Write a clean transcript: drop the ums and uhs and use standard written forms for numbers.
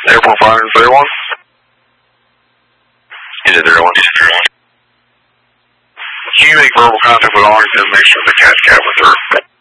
Airport 531. Is it 31? Can you make verbal contact with Arlington and make sure the cat's cat with her?